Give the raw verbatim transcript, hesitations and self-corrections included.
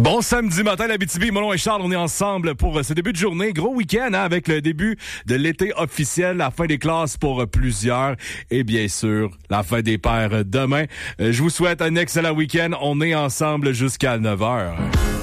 Bon samedi matin, l'Abitibi, mon nom est Charles, on est ensemble pour ce début de journée. Gros week-end hein, avec le début de l'été officiel, la fin des classes pour plusieurs et bien sûr, la fin des pères demain. Je vous souhaite un excellent week-end. On est ensemble jusqu'à neuf heures.